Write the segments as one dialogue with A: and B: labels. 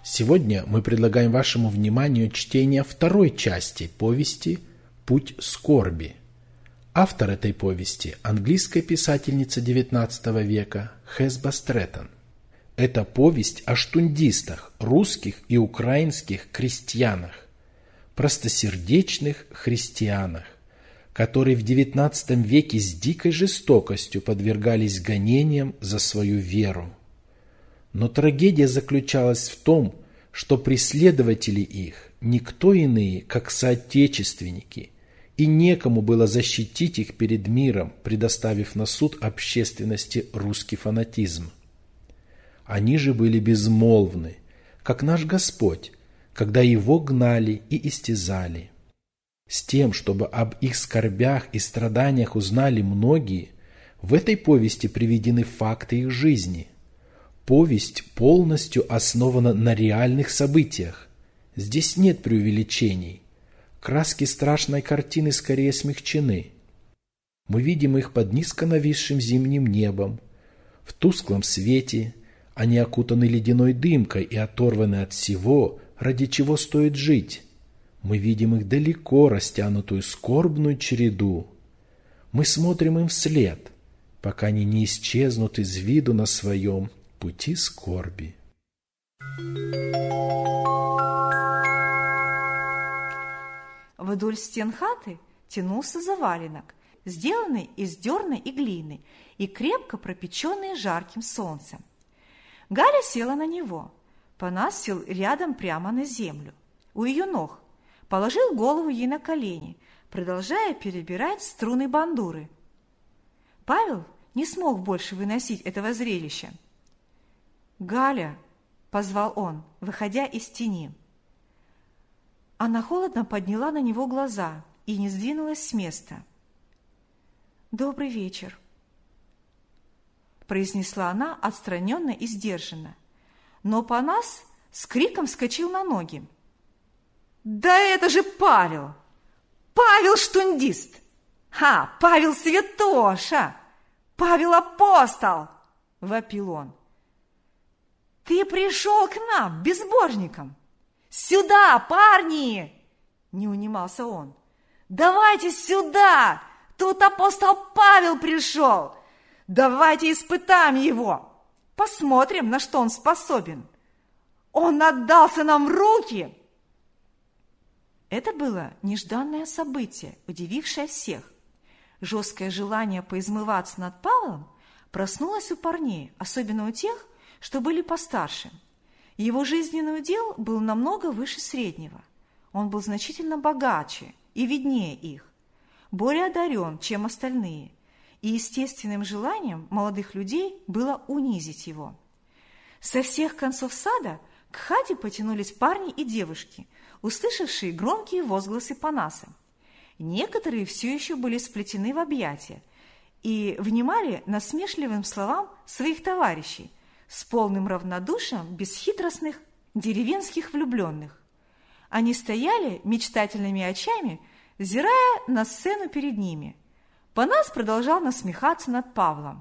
A: Сегодня мы предлагаем вашему вниманию чтение второй части повести «Путь скорби». Автор этой повести – английская писательница XIX века Хесба Стрэттон. Это повесть о штундистах, русских и украинских крестьянах, простосердечных христианах, которые в XIX веке с дикой жестокостью подвергались гонениям за свою веру. Но трагедия заключалась в том, что преследователи их никто иные, как соотечественники, и некому было защитить их перед миром, предоставив на суд общественности русский фанатизм. Они же были безмолвны, как наш Господь, когда Его гнали и истязали. С тем, чтобы об их скорбях и страданиях узнали многие, в этой повести приведены факты их жизни. Повесть полностью основана на реальных событиях. Здесь нет преувеличений. Краски страшной картины скорее смягчены. Мы видим их под низко нависшим зимним небом. В тусклом свете они окутаны ледяной дымкой и оторваны от всего, ради чего стоит жить. Мы видим их далеко растянутую скорбную череду. Мы смотрим им вслед, пока они не исчезнут из виду на своем пути скорби.
B: Вдоль стен хаты тянулся заваленок, сделанный из дерна и глины и крепко пропеченный жарким солнцем. Галя села на него. Панас сел рядом прямо на землю, у ее ног, положил голову ей на колени, продолжая перебирать струны бандуры. Павел не смог больше выносить этого зрелища. «Галя!» – позвал он, выходя из тени. Она холодно подняла на него глаза и не сдвинулась с места. «Добрый вечер», – произнесла она отстраненно и сдержанно. Но Панас с криком вскочил на ноги. «Да это же Павел! Павел штундист! Павел святоша! Павел апостол!» – вопил он. «Ты пришел к нам, безбожникам! Сюда, парни!» – не унимался он. «Давайте сюда! Тут апостол Павел пришел! Давайте испытаем его! Посмотрим, на что он способен! Он отдался нам в руки!» Это было нежданное событие, удивившее всех. Жесткое желание поизмываться над Павлом проснулось у парней, особенно у тех, что были постарше. Его жизненный удел был намного выше среднего. Он был значительно богаче и виднее их, более одарен, чем остальные, и естественным желанием молодых людей было унизить его. Со всех концов сада к хате потянулись парни и девушки, услышавшие громкие возгласы Панаса. Некоторые все еще были сплетены в объятия и внимали насмешливым словам своих товарищей с полным равнодушием бесхитростных деревенских влюбленных. Они стояли мечтательными очами, взирая на сцену перед ними. Панас продолжал насмехаться над Павлом.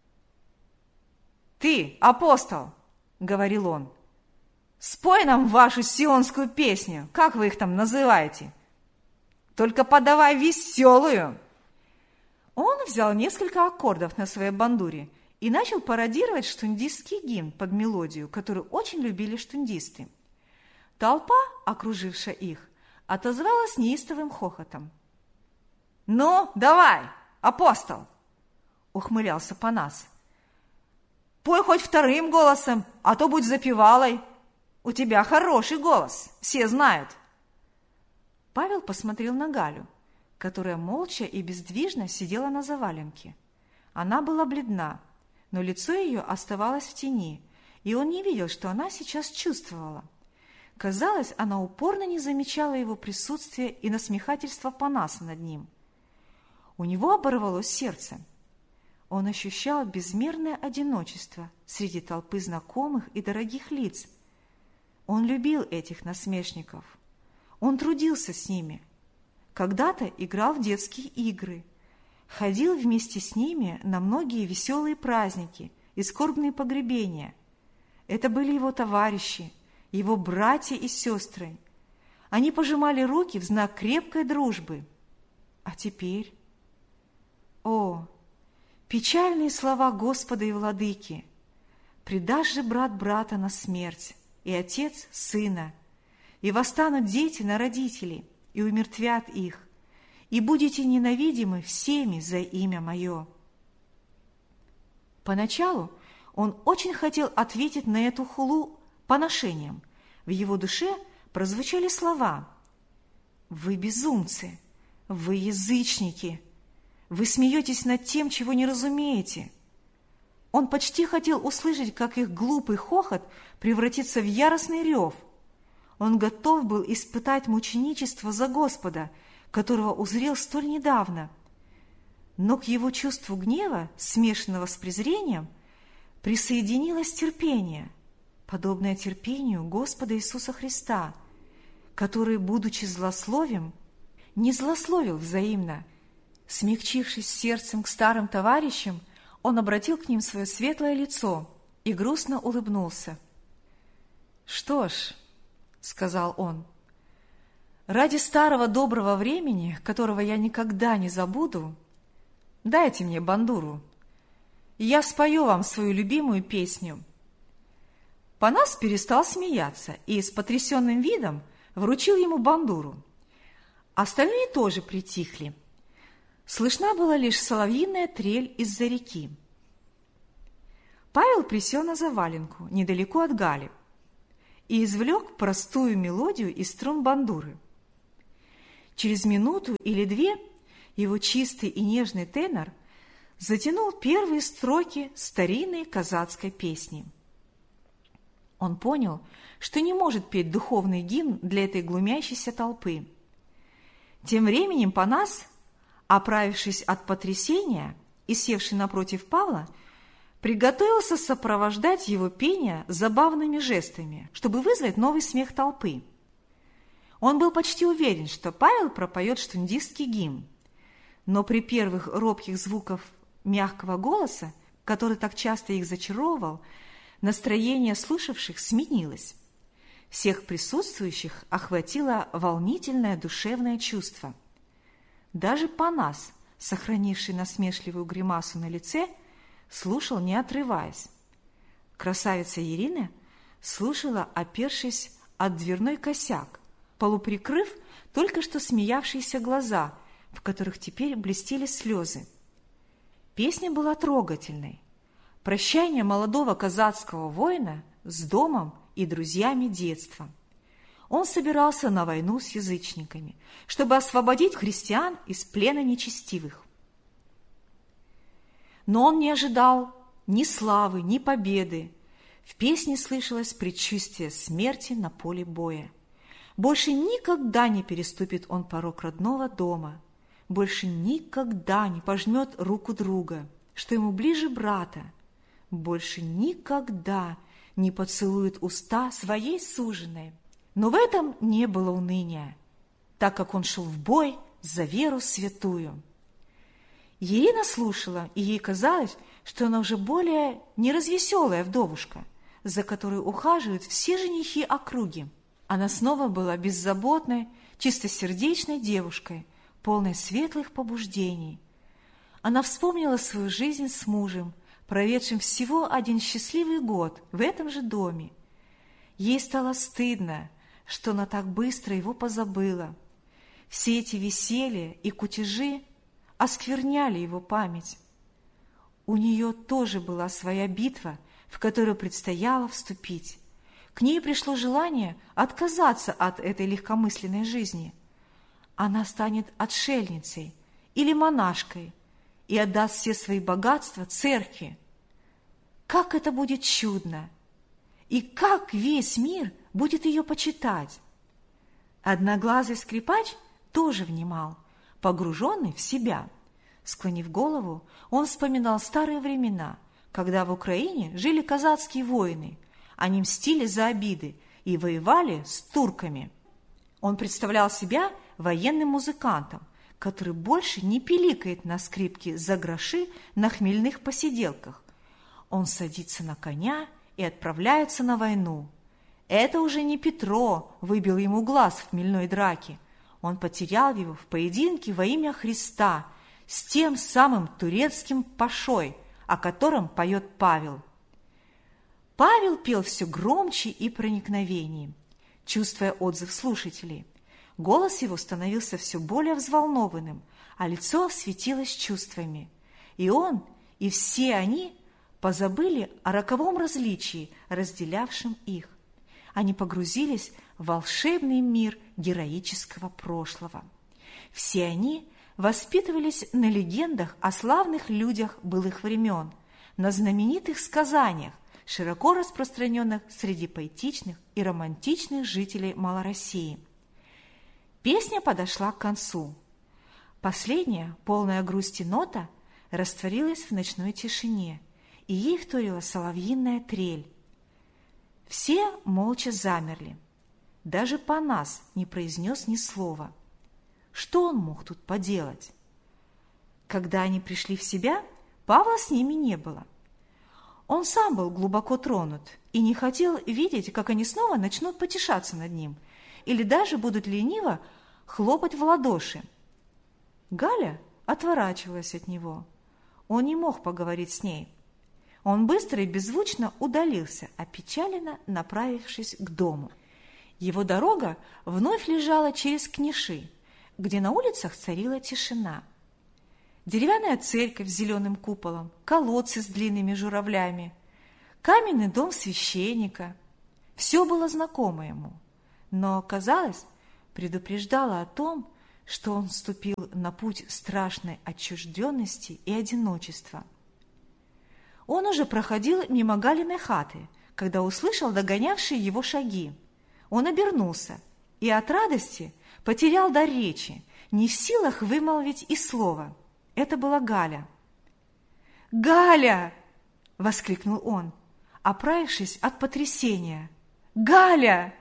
B: «Ты, апостол!» — говорил он. «Спой нам вашу сионскую песню, как вы их там называете? Только подавай веселую!» Он взял несколько аккордов на своей бандуре и начал пародировать штундистский гимн под мелодию, которую очень любили штундисты. Толпа, окружившая их, отозвалась неистовым хохотом. «Ну, давай, апостол!» — ухмылялся Панас. «Пой хоть вторым голосом, а то будь запевалой. У тебя хороший голос, все знают». Павел посмотрел на Галю, которая молча и бездвижно сидела на заваленке. Она была бледна, но лицо ее оставалось в тени, и он не видел, что она сейчас чувствовала. Казалось, она упорно не замечала его присутствия и насмехательства Панаса над ним. У него оборвалось сердце. Он ощущал безмерное одиночество среди толпы знакомых и дорогих лиц. Он любил этих насмешников. Он трудился с ними. Когда-то играл в детские игры, ходил вместе с ними на многие веселые праздники и скорбные погребения. Это были его товарищи, его братья и сестры. Они пожимали руки в знак крепкой дружбы. А теперь? О, печальные слова Господа и Владыки! «Предашь же брат брата на смерть, и отец сына, и восстанут дети на родителей, и умертвят их, и будете ненавидимы всеми за имя Мое». Поначалу он очень хотел ответить на эту хулу поношением. В его душе прозвучали слова: «Вы безумцы, вы язычники, вы смеетесь над тем, чего не разумеете». Он почти хотел услышать, как их глупый хохот превратится в яростный рев. Он готов был испытать мученичество за Господа, которого узрел столь недавно. Но к его чувству гнева, смешанного с презрением, присоединилось терпение, подобное терпению Господа Иисуса Христа, который, будучи злословием, не злословил взаимно. Смягчившись сердцем к старым товарищам, он обратил к ним свое светлое лицо и грустно улыбнулся. «Что ж, — сказал он, — ради старого доброго времени, которого я никогда не забуду, дайте мне бандуру, и я спою вам свою любимую песню». Панас перестал смеяться и с потрясенным видом вручил ему бандуру. Остальные тоже притихли. Слышна была лишь соловьиная трель из-за реки. Павел присел на заваленку недалеко от Гали и извлек простую мелодию из струн бандуры. Через минуту или две его чистый и нежный тенор затянул первые строки старинной казацкой песни. Он понял, что не может петь духовный гимн для этой глумящейся толпы. Тем временем Панас, оправившись от потрясения и севший напротив Павла, приготовился сопровождать его пение забавными жестами, чтобы вызвать новый смех толпы. Он был почти уверен, что Павел пропоет штундистский гимн, но при первых робких звуках мягкого голоса, который так часто их зачаровывал, настроение слушавших сменилось. Всех присутствующих охватило волнительное душевное чувство. Даже Панас, сохранивший насмешливую гримасу на лице, слушал, не отрываясь. Красавица Ирина слушала, опершись от дверной косяк, полуприкрыв только что смеявшиеся глаза, в которых теперь блестели слезы. Песня была трогательной. Прощание молодого казацкого воина с домом и друзьями детства. Он собирался на войну с язычниками, чтобы освободить христиан из плена нечестивых. Но он не ожидал ни славы, ни победы. В песне слышалось предчувствие смерти на поле боя. Больше никогда не переступит он порог родного дома, больше никогда не пожмет руку друга, что ему ближе брата, больше никогда не поцелует уста своей суженой. Но в этом не было уныния, так как он шел в бой за веру святую. Ирина слушала, и ей казалось, что она уже более не развеселая вдовушка, за которой ухаживают все женихи округи. Она снова была беззаботной, чистосердечной девушкой, полной светлых побуждений. Она вспомнила свою жизнь с мужем, проведшим всего один счастливый год в этом же доме. Ей стало стыдно, что она так быстро его позабыла. Все эти веселья и кутежи оскверняли его память. У нее тоже была своя битва, в которую предстояло вступить. К ней пришло желание отказаться от этой легкомысленной жизни. Она станет отшельницей или монашкой и отдаст все свои богатства церкви. Как это будет чудно! И как весь мир будет ее почитать! Одноглазый скрипач тоже внимал, погруженный в себя. Склонив голову, он вспоминал старые времена, когда в Украине жили казацкие воины. Они мстили за обиды и воевали с турками. Он представлял себя военным музыкантом, который больше не пиликает на скрипке за гроши на хмельных посиделках. Он садится на коня и отправляется на войну. Это уже не Петро выбил ему глаз в хмельной драке. Он потерял его в поединке во имя Христа с тем самым турецким пашой, о котором поет Павел. Павел пел все громче и проникновеннее, чувствуя отзыв слушателей. Голос его становился все более взволнованным, а лицо светилось чувствами. И он, и все они позабыли о роковом различии, разделявшем их. Они погрузились в волшебный мир героического прошлого. Все они воспитывались на легендах о славных людях былых времен, на знаменитых сказаниях, широко распространенных среди поэтичных и романтичных жителей Малороссии. Песня подошла к концу. Последняя, полная грусти нота, растворилась в ночной тишине, и ей вторила соловьиная трель. Все молча замерли. Даже Панас не произнес ни слова. Что он мог тут поделать? Когда они пришли в себя, Павла с ними не было. Он сам был глубоко тронут и не хотел видеть, как они снова начнут потешаться над ним или даже будут лениво хлопать в ладоши. Галя отворачивалась от него. Он не мог поговорить с ней. Он быстро и беззвучно удалился, опечаленно направившись к дому. Его дорога вновь лежала через Книши, где на улицах царила тишина. Деревянная церковь с зеленым куполом, колодцы с длинными журавлями, каменный дом священника. Все было знакомо ему, но, казалось, предупреждало о том, что он вступил на путь страшной отчужденности и одиночества. Он уже проходил мимо Галиной хаты, когда услышал догонявшие его шаги. Он обернулся и от радости потерял дар речи, не в силах вымолвить и слова. Это была Галя. «Галя!» — воскликнул он, оправившись от потрясения. «Галя!»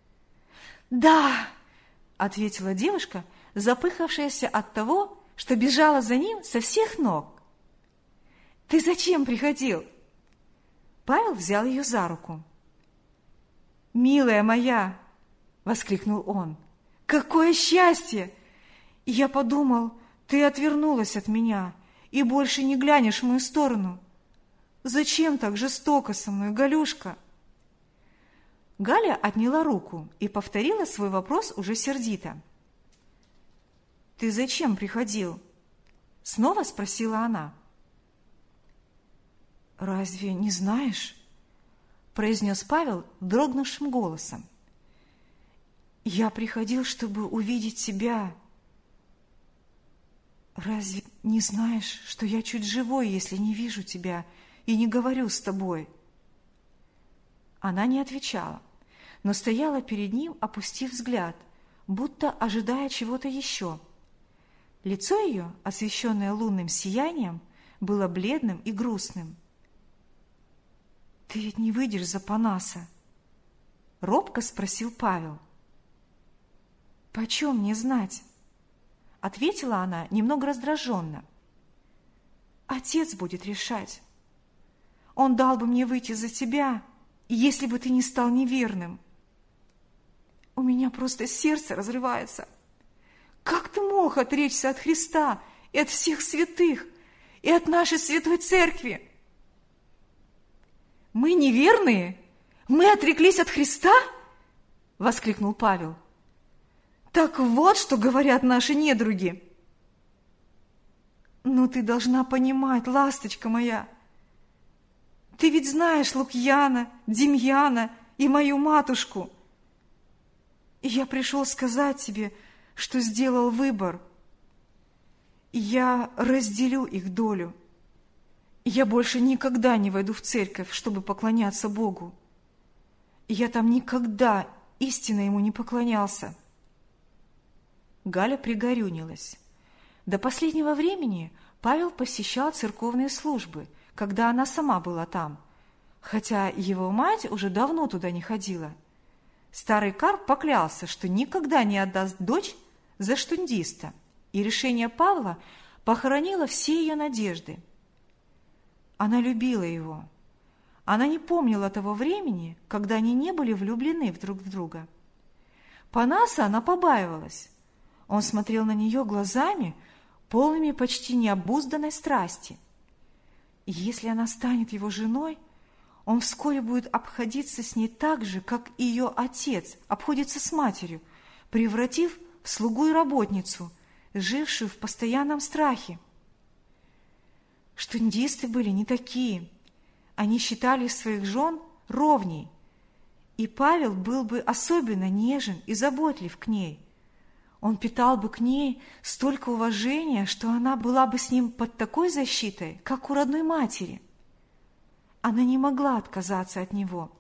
B: «Да!» — ответила девушка, запыхавшаяся от того, что бежала за ним со всех ног. «Ты зачем приходил?» Павел взял ее за руку. «Милая моя!» — воскликнул он. «Какое счастье! Я подумал, ты отвернулась от меня и больше не глянешь в мою сторону. Зачем так жестоко со мной, Галюшка?» Галя отняла руку и повторила свой вопрос уже сердито. «Ты зачем приходил?» — снова спросила она. «Разве не знаешь?» — произнес Павел дрогнувшим голосом. «Я приходил, чтобы увидеть тебя. Разве не знаешь, что я чуть живой, если не вижу тебя и не говорю с тобой?» Она не отвечала, но стояла перед ним, опустив взгляд, будто ожидая чего-то еще. Лицо ее, освещенное лунным сиянием, было бледным и грустным. «Ты ведь не выйдешь за Панаса?» — робко спросил Павел. «Почем мне знать?» — ответила она немного раздраженно. «Отец будет решать. Он дал бы мне выйти за тебя, если бы ты не стал неверным. У меня просто сердце разрывается. Как ты мог отречься от Христа и от всех святых, и от нашей святой церкви?» «Мы неверные? Мы отреклись от Христа?» — воскликнул Павел. «Так вот, что говорят наши недруги!» «Ну, ты должна понимать, ласточка моя, ты ведь знаешь Лукьяна, Демьяна и мою матушку. И я пришел сказать тебе, что сделал выбор. Я разделю их долю. Я больше никогда не войду в церковь, чтобы поклоняться Богу. Я там никогда истинно Ему не поклонялся». Галя пригорюнилась. До последнего времени Павел посещал церковные службы, когда она сама была там, хотя его мать уже давно туда не ходила. Старый Карп поклялся, что никогда не отдаст дочь за штундиста, и решение Павла похоронило все ее надежды. Она любила его. Она не помнила того времени, когда они не были влюблены друг в друга. Панаса она побаивалась. Он смотрел на нее глазами, полными почти необузданной страсти. И если она станет его женой, он вскоре будет обходиться с ней так же, как и ее отец обходится с матерью, превратив в слугу и работницу, жившую в постоянном страхе. Штундисты были не такие. Они считали своих жен ровней, и Павел был бы особенно нежен и заботлив к ней. Он питал бы к ней столько уважения, что она была бы с ним под такой защитой, как у родной матери. Она не могла отказаться от него.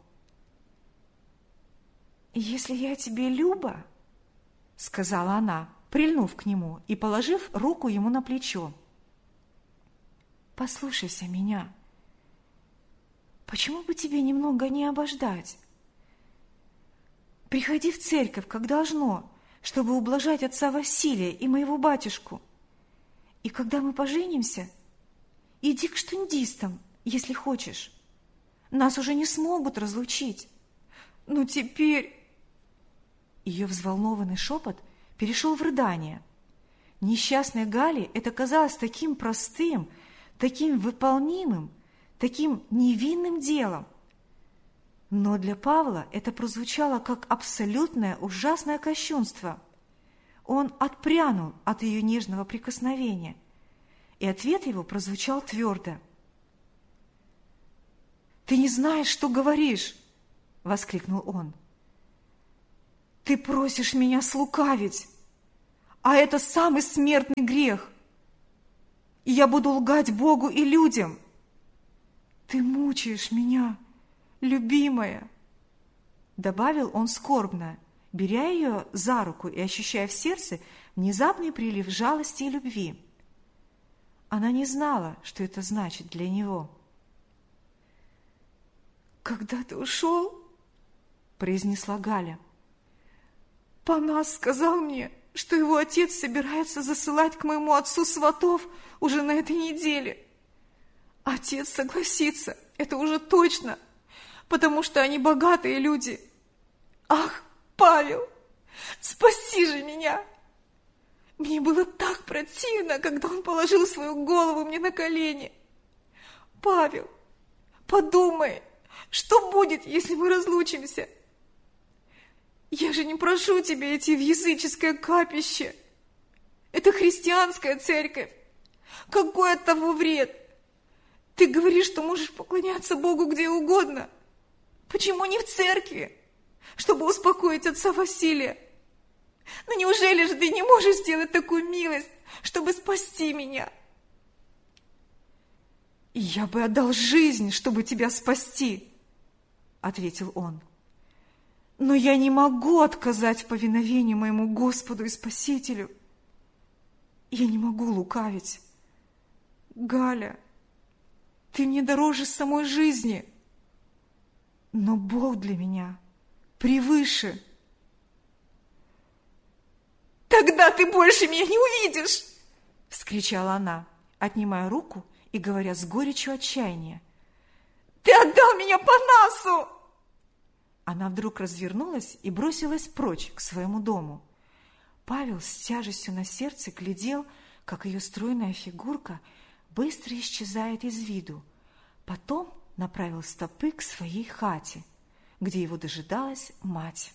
B: «Если я тебе люба, — сказала она, прильнув к нему и положив руку ему на плечо, — послушайся меня. Почему бы тебе немного не обождать? Приходи в церковь, как должно, чтобы ублажать отца Василия и моего батюшку. И когда мы поженимся, иди к штундистам, если хочешь. Нас уже не смогут разлучить. Ну теперь...» Ее взволнованный шепот перешел в рыдание. Несчастной Гале это казалось таким простым, таким выполнимым, таким невинным делом. Но для Павла это прозвучало как абсолютное ужасное кощунство. Он отпрянул от ее нежного прикосновения, и ответ его прозвучал твердо. «Ты не знаешь, что говоришь!» — воскликнул он. «Ты просишь меня слукавить, а это самый смертный грех, и я буду лгать Богу и людям. Ты мучаешь меня, любимая!» Добавил он скорбно, беря ее за руку и ощущая в сердце внезапный прилив жалости и любви. Она не знала, что это значит для него. «Когда ты ушел, — произнесла Галя, — Панас сказал мне, что его отец собирается засылать к моему отцу сватов уже на этой неделе. Отец согласится, это уже точно, потому что они богатые люди. Ах, Павел, спаси же меня! Мне было так противно, когда он положил свою голову мне на колени. Павел, подумай, что будет, если мы разлучимся? Я же не прошу тебя идти в языческое капище. Это христианская церковь. Какой от того вред? Ты говоришь, что можешь поклоняться Богу где угодно. Почему не в церкви, чтобы успокоить отца Василия? Но неужели же ты не можешь сделать такую милость, чтобы спасти меня? «Я бы отдал жизнь, чтобы тебя спасти», — ответил он. «Но я не могу отказать в повиновении моему Господу и Спасителю. Я не могу лукавить. Галя, ты мне дороже самой жизни, но Бог для меня превыше». «Тогда ты больше меня не увидишь!» — вскричала она, отнимая руку и говоря с горечью отчаяния. «Ты отдал меня Панасу!» Она вдруг развернулась и бросилась прочь к своему дому. Павел с тяжестью на сердце глядел, как ее стройная фигурка быстро исчезает из виду. Потом направил стопы к своей хате, где его дожидалась мать.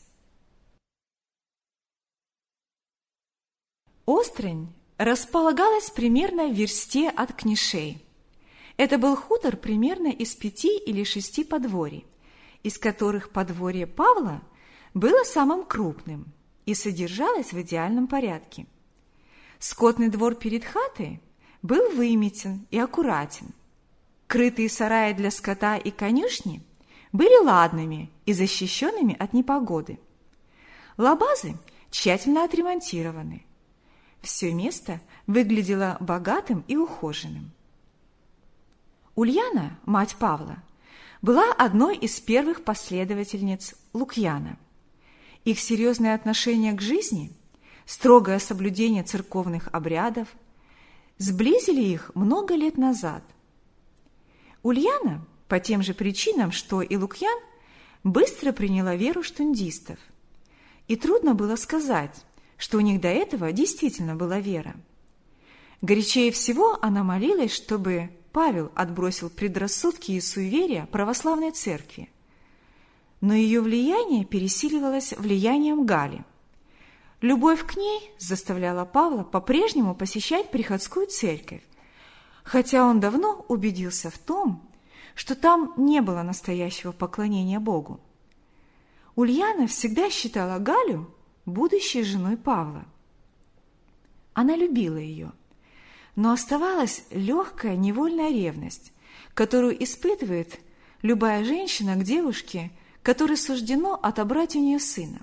B: Острань располагалась примерно в версте от Книшей. Это был хутор примерно из 5 или 6 подворий, из которых подворье Павла было самым крупным и содержалось в идеальном порядке. Скотный двор перед хатой был выметен и аккуратен. Крытые сараи для скота и конюшни были ладными и защищенными от непогоды. Лабазы тщательно отремонтированы. Все место выглядело богатым и ухоженным. Ульяна, мать Павла, была одной из первых последовательниц Лукьяна. Их серьезное отношение к жизни, строгое соблюдение церковных обрядов сблизили их много лет назад. Ульяна по тем же причинам, что и Лукьян, быстро приняла веру штундистов. И трудно было сказать, что у них до этого действительно была вера. Горячее всего она молилась, чтобы Павел отбросил предрассудки и суеверия православной церкви. Но ее влияние пересиливалось влиянием Гали. Любовь к ней заставляла Павла по-прежнему посещать приходскую церковь, хотя он давно убедился в том, что там не было настоящего поклонения Богу. Ульяна всегда считала Галю будущей женой Павла. Она любила ее, но оставалась легкая невольная ревность, которую испытывает любая женщина к девушке, которой суждено отобрать у нее сына.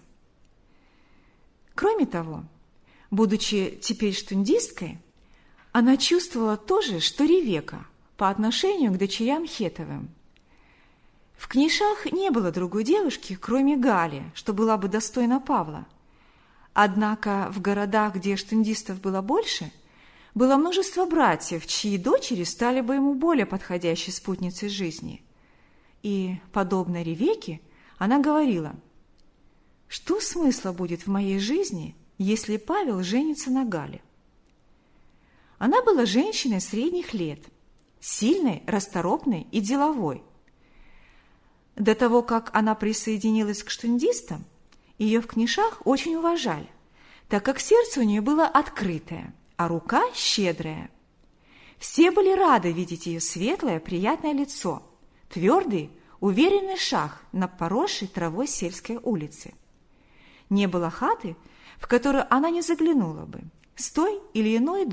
B: Кроме того, будучи теперь штундисткой, она чувствовала то же, что Ревека по отношению к дочерям Хетовым. В Книшах не было другой девушки, кроме Гали, что была бы достойна Павла. Однако в городах, где штундистов было больше, было множество братьев, чьи дочери стали бы ему более подходящей спутницей жизни. И, подобно Ревеке, она говорила: «Что смысла будет в моей жизни, если Павел женится на Гале?» Она была женщиной средних лет, сильной, расторопной и деловой. До того, как она присоединилась к штундистам, ее в Книшах очень уважали, так как сердце у нее было открытое, а рука щедрая. Все были рады видеть ее светлое, приятное лицо, твердый, уверенный шаг на поросшей травой сельской улице. Не было хаты, в которую она не заглянула бы, с той или иной